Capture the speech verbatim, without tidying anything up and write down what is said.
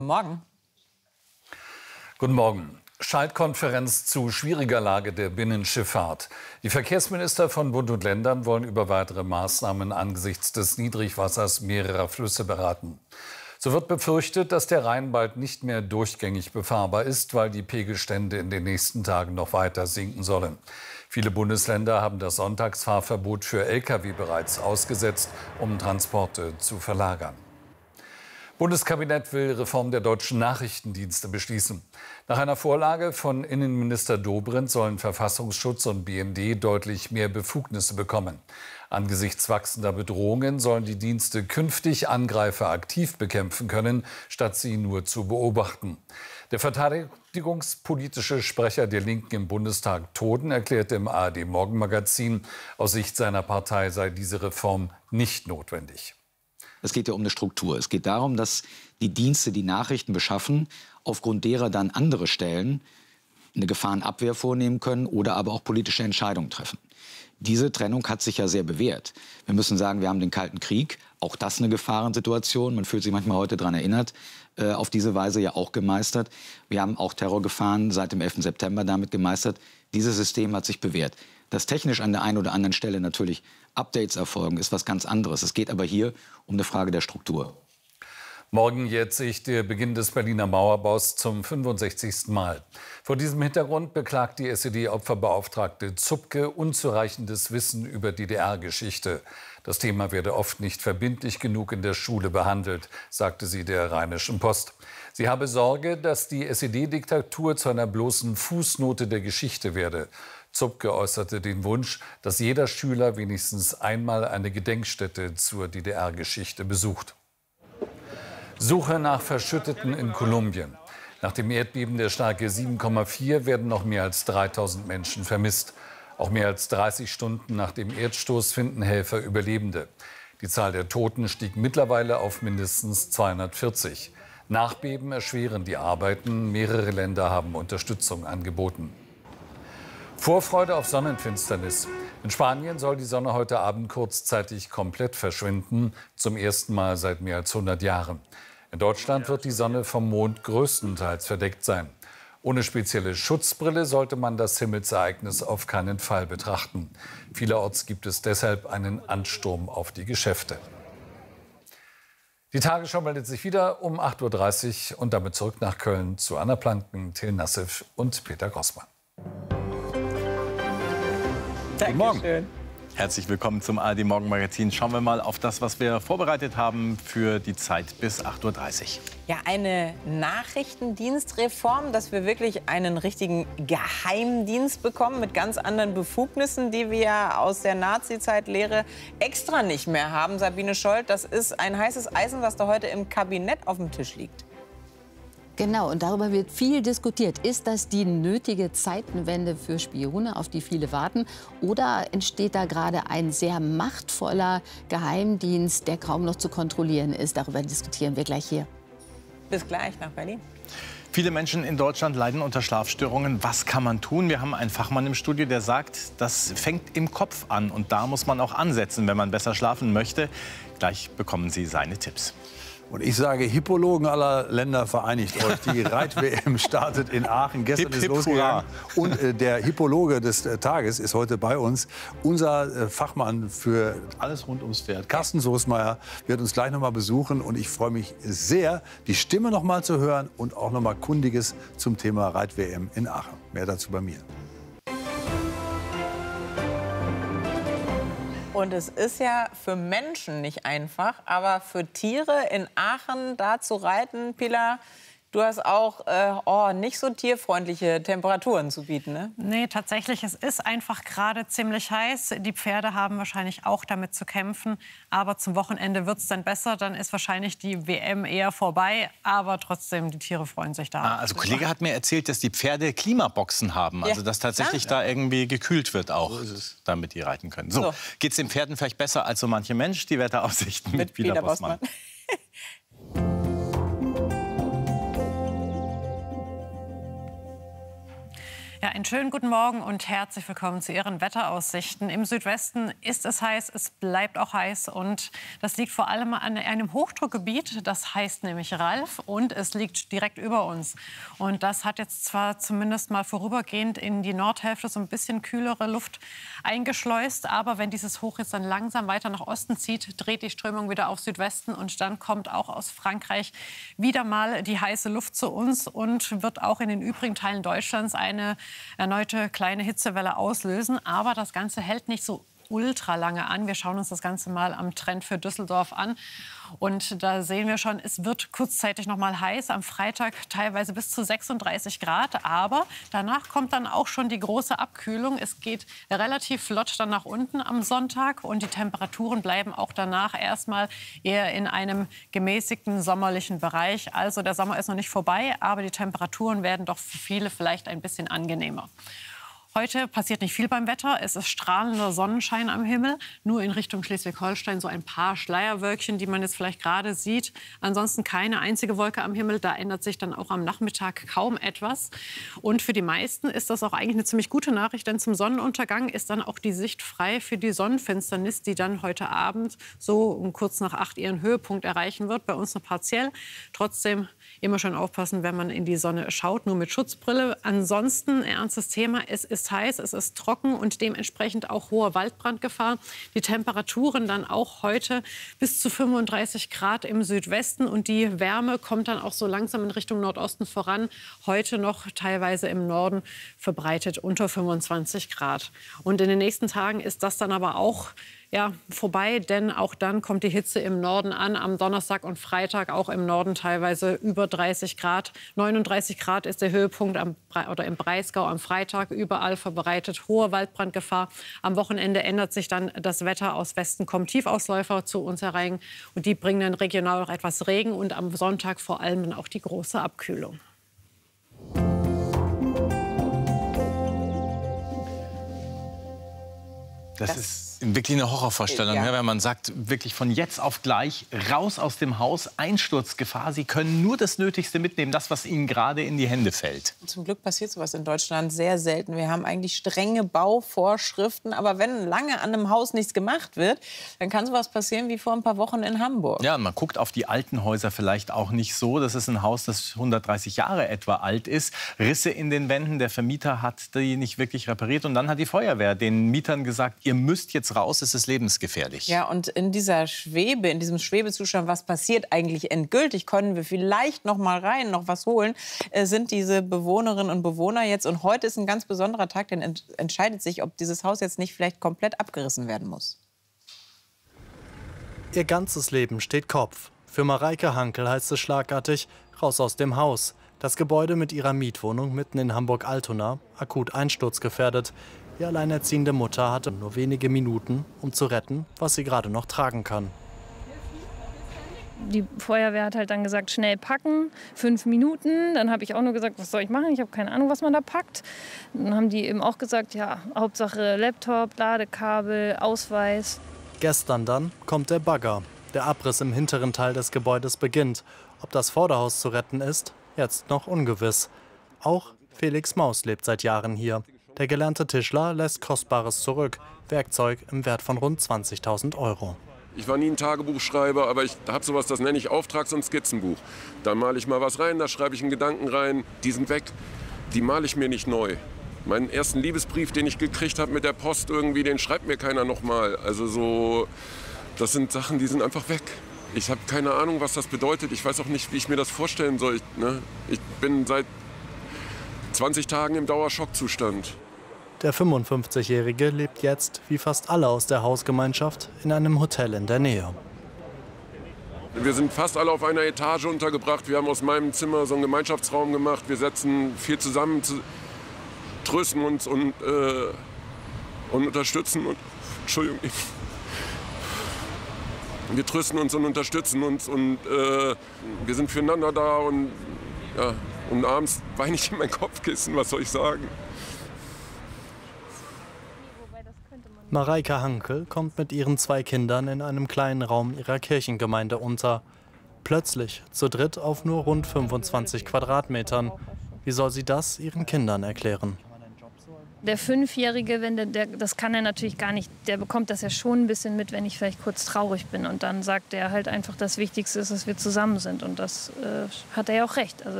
Morgen. Guten Morgen. Schaltkonferenz zu schwieriger Lage der Binnenschifffahrt. Die Verkehrsminister von Bund und Ländern wollen über weitere Maßnahmen angesichts des Niedrigwassers mehrerer Flüsse beraten. So wird befürchtet, dass der Rhein bald nicht mehr durchgängig befahrbar ist, weil die Pegelstände in den nächsten Tagen noch weiter sinken sollen. Viele Bundesländer haben das Sonntagsfahrverbot für L K W bereits ausgesetzt, um Transporte zu verlagern. Bundeskabinett will Reform der deutschen Nachrichtendienste beschließen. Nach einer Vorlage von Innenminister Dobrindt sollen Verfassungsschutz und B N D deutlich mehr Befugnisse bekommen. Angesichts wachsender Bedrohungen sollen die Dienste künftig Angreifer aktiv bekämpfen können, statt sie nur zu beobachten. Der verteidigungspolitische Sprecher der Linken im Bundestag, Toden, erklärte im A R D-Morgenmagazin, aus Sicht seiner Partei sei diese Reform nicht notwendig. Es geht ja um eine Struktur. Es geht darum, dass die Dienste, die Nachrichten beschaffen, aufgrund derer dann andere Stellen eine Gefahrenabwehr vornehmen können oder aber auch politische Entscheidungen treffen. Diese Trennung hat sich ja sehr bewährt. Wir müssen sagen, wir haben den Kalten Krieg, auch das eine Gefahrensituation. Man fühlt sich manchmal heute daran erinnert, äh, auf diese Weise ja auch gemeistert. Wir haben auch Terrorgefahren seit dem elften September damit gemeistert. Dieses System hat sich bewährt. Dass technisch an der einen oder anderen Stelle natürlich Updates erfolgen, ist was ganz anderes. Es geht aber hier um eine Frage der Struktur. Morgen jährt sich der Beginn des Berliner Mauerbaus zum fünfundsechzigsten Mal. Vor diesem Hintergrund beklagt die S E D-Opferbeauftragte Zupke unzureichendes Wissen über D D R-Geschichte. Das Thema werde oft nicht verbindlich genug in der Schule behandelt, sagte sie der Rheinischen Post. Sie habe Sorge, dass die S E D-Diktatur zu einer bloßen Fußnote der Geschichte werde. Zupke äußerte den Wunsch, dass jeder Schüler wenigstens einmal eine Gedenkstätte zur D D R-Geschichte besucht. Suche nach Verschütteten in Kolumbien. Nach dem Erdbeben der Stärke sieben Komma vier werden noch mehr als dreitausend Menschen vermisst. Auch mehr als dreißig Stunden nach dem Erdstoß finden Helfer Überlebende. Die Zahl der Toten stieg mittlerweile auf mindestens zweihundertvierzig. Nachbeben erschweren die Arbeiten. Mehrere Länder haben Unterstützung angeboten. Vorfreude auf Sonnenfinsternis. In Spanien soll die Sonne heute Abend kurzzeitig komplett verschwinden, zum ersten Mal seit mehr als hundert Jahren. In Deutschland wird die Sonne vom Mond größtenteils verdeckt sein. Ohne spezielle Schutzbrille sollte man das Himmelsereignis auf keinen Fall betrachten. Vielerorts gibt es deshalb einen Ansturm auf die Geschäfte. Die Tagesschau meldet sich wieder um acht Uhr dreißig und damit zurück nach Köln zu Anna Planken, Till Nassif und Peter Grossmann. Guten Morgen. Herzlich willkommen zum A R D-Morgenmagazin. Schauen wir mal auf das, was wir vorbereitet haben für die Zeit bis acht Uhr dreißig. Ja, eine Nachrichtendienstreform, dass wir wirklich einen richtigen Geheimdienst bekommen mit ganz anderen Befugnissen, die wir aus der Nazi-Zeit-Lehre extra nicht mehr haben. Sabine Scholz, das ist ein heißes Eisen, was da heute im Kabinett auf dem Tisch liegt. Genau, und darüber wird viel diskutiert. Ist das die nötige Zeitenwende für Spione, auf die viele warten? Oder entsteht da gerade ein sehr machtvoller Geheimdienst, der kaum noch zu kontrollieren ist? Darüber diskutieren wir gleich hier. Bis gleich nach Berlin. Viele Menschen in Deutschland leiden unter Schlafstörungen. Was kann man tun? Wir haben einen Fachmann im Studio, der sagt, das fängt im Kopf an. Und da muss man auch ansetzen, wenn man besser schlafen möchte. Gleich bekommen Sie seine Tipps. Und ich sage, Hippologen aller Länder vereinigt euch. Die Reit-W M startet in Aachen. Gestern Hip, ist hip, losgegangen. hurra. Und äh, der Hippologe des äh, Tages ist heute bei uns. Unser äh, Fachmann für alles rund ums Pferd. Carsten Soßmeier wird uns gleich noch mal besuchen. Und ich freue mich sehr, die Stimme noch mal zu hören und auch noch mal Kundiges zum Thema Reit-W M in Aachen. Mehr dazu bei mir. Und es ist ja für Menschen nicht einfach, aber für Tiere in Aachen da zu reiten, Pilar, du hast auch äh, oh, nicht so tierfreundliche Temperaturen zu bieten, ne? Nee, tatsächlich, es ist einfach gerade ziemlich heiß. Die Pferde haben wahrscheinlich auch damit zu kämpfen. Aber zum Wochenende wird es dann besser. Dann ist wahrscheinlich die W M eher vorbei. Aber trotzdem, die Tiere freuen sich da. Ah, also Kollege hat mir erzählt, dass die Pferde Klimaboxen haben. Also dass tatsächlich ja. da irgendwie gekühlt wird auch, so damit die reiten können. So, So. geht's den Pferden vielleicht besser als so manche Mensch? Die Wetteraussichten mit, Mit Pilar Pilar Bossmann. Bossmann. Ja, einen schönen guten Morgen und herzlich willkommen zu Ihren Wetteraussichten. Im Südwesten ist es heiß, es bleibt auch heiß und das liegt vor allem an einem Hochdruckgebiet, das heißt nämlich Ralf und es liegt direkt über uns. Und das hat jetzt zwar zumindest mal vorübergehend in die Nordhälfte so ein bisschen kühlere Luft eingeschleust, aber wenn dieses Hoch jetzt dann langsam weiter nach Osten zieht, dreht die Strömung wieder auf Südwesten und dann kommt auch aus Frankreich wieder mal die heiße Luft zu uns und wird auch in den übrigen Teilen Deutschlands eine erneute kleine Hitzewelle auslösen. Aber das Ganze hält nicht so ultra lange an. Wir schauen uns das Ganze mal am Trend für Düsseldorf an. Und da sehen wir schon, es wird kurzzeitig noch mal heiß. Am Freitag teilweise bis zu sechsunddreißig Grad. Aber danach kommt dann auch schon die große Abkühlung. Es geht relativ flott dann nach unten am Sonntag. Und die Temperaturen bleiben auch danach erstmal eher in einem gemäßigten sommerlichen Bereich. Also der Sommer ist noch nicht vorbei, aber die Temperaturen werden doch für viele vielleicht ein bisschen angenehmer. Heute passiert nicht viel beim Wetter. Es ist strahlender Sonnenschein am Himmel. Nur in Richtung Schleswig-Holstein so ein paar Schleierwölkchen, die man jetzt vielleicht gerade sieht. Ansonsten keine einzige Wolke am Himmel. Da ändert sich dann auch am Nachmittag kaum etwas. Und für die meisten ist das auch eigentlich eine ziemlich gute Nachricht. Denn zum Sonnenuntergang ist dann auch die Sicht frei für die Sonnenfinsternis, die dann heute Abend so um kurz nach acht ihren Höhepunkt erreichen wird. Bei uns noch partiell. Trotzdem immer schön aufpassen, wenn man in die Sonne schaut. Nur mit Schutzbrille. Ansonsten ein ernstes Thema. Es ist heiß, es ist trocken und dementsprechend auch hohe Waldbrandgefahr. Die Temperaturen dann auch heute bis zu fünfunddreißig Grad im Südwesten und die Wärme kommt dann auch so langsam in Richtung Nordosten voran. Heute noch teilweise im Norden verbreitet unter fünfundzwanzig Grad. Und in den nächsten Tagen ist das dann aber auch ja, vorbei, denn auch dann kommt die Hitze im Norden an. Am Donnerstag und Freitag auch im Norden teilweise über dreißig Grad. neununddreißig Grad ist der Höhepunkt am, oder im Breisgau am Freitag. Überall verbreitet hohe Waldbrandgefahr. Am Wochenende ändert sich dann das Wetter. Aus Westen kommen Tiefausläufer zu uns herein. Und die bringen dann regional auch etwas Regen. Und am Sonntag vor allem dann auch die große Abkühlung. Das, das ist wirklich eine Horrorvorstellung, ja. Ne, wenn man sagt, wirklich von jetzt auf gleich raus aus dem Haus, Einsturzgefahr. Sie können nur das Nötigste mitnehmen, das, was Ihnen gerade in die Hände fällt. Zum Glück passiert sowas in Deutschland sehr selten. Wir haben eigentlich strenge Bauvorschriften. Aber wenn lange an einem Haus nichts gemacht wird, dann kann sowas passieren wie vor ein paar Wochen in Hamburg. Ja, man guckt auf die alten Häuser vielleicht auch nicht so. Das ist ein Haus, das hundertdreißig Jahre etwa alt ist. Risse in den Wänden, der Vermieter hat die nicht wirklich repariert. Und dann hat die Feuerwehr den Mietern gesagt, ihr müsst jetzt raus, es ist lebensgefährlich. Ja, und in dieser Schwebe, in diesem Schwebezustand, was passiert eigentlich endgültig, können wir vielleicht noch mal rein, noch was holen, äh, sind diese Bewohnerinnen und Bewohner jetzt. Und heute ist ein ganz besonderer Tag, denn ent entscheidet sich, ob dieses Haus jetzt nicht vielleicht komplett abgerissen werden muss. Ihr ganzes Leben steht Kopf. Für Mareike Hankel heißt es schlagartig, raus aus dem Haus. Das Gebäude mit ihrer Mietwohnung mitten in Hamburg-Altona, akut einsturzgefährdet. Die alleinerziehende Mutter hatte nur wenige Minuten, um zu retten, was sie gerade noch tragen kann. Die Feuerwehr hat halt dann gesagt, schnell packen, fünf Minuten. Dann habe ich auch nur gesagt, was soll ich machen? Ich habe keine Ahnung, was man da packt. Dann haben die eben auch gesagt, ja, Hauptsache Laptop, Ladekabel, Ausweis. Gestern dann kommt der Bagger. Der Abriss im hinteren Teil des Gebäudes beginnt. Ob das Vorderhaus zu retten ist, jetzt noch ungewiss. Auch Felix Maus lebt seit Jahren hier. Der gelernte Tischler lässt Kostbares zurück. Werkzeug im Wert von rund zwanzigtausend Euro. Ich war nie ein Tagebuchschreiber, aber ich habe sowas, das nenne ich Auftrags- und Skizzenbuch. Da male ich mal was rein, da schreibe ich einen Gedanken rein, die sind weg. Die male ich mir nicht neu. Meinen ersten Liebesbrief, den ich gekriegt habe mit der Post irgendwie, den schreibt mir keiner noch mal. Also so, das sind Sachen, die sind einfach weg. Ich habe keine Ahnung, was das bedeutet. Ich weiß auch nicht, wie ich mir das vorstellen soll. Ich, ne? ich bin seit zwanzig Tagen im Dauerschockzustand. Der fünfundfünfzigjährige lebt jetzt, wie fast alle aus der Hausgemeinschaft, in einem Hotel in der Nähe. Wir sind fast alle auf einer Etage untergebracht. Wir haben aus meinem Zimmer so einen Gemeinschaftsraum gemacht. Wir setzen viel zusammen, zu, trösten uns und, äh, und unterstützen. Und, Entschuldigung. Wir trösten uns und unterstützen uns. Und äh, wir sind füreinander da. Und, ja, und abends weine ich in mein Kopfkissen. Was soll ich sagen? Mareike Hankel kommt mit ihren zwei Kindern in einem kleinen Raum ihrer Kirchengemeinde unter. Plötzlich zu dritt auf nur rund fünfundzwanzig Quadratmetern. Wie soll sie das ihren Kindern erklären? Der Fünfjährige, wenn der, der, das kann er natürlich gar nicht, der bekommt das ja schon ein bisschen mit, wenn ich vielleicht kurz traurig bin. Und dann sagt er halt einfach, das Wichtigste ist, dass wir zusammen sind. Und das äh, hat er ja auch recht. Also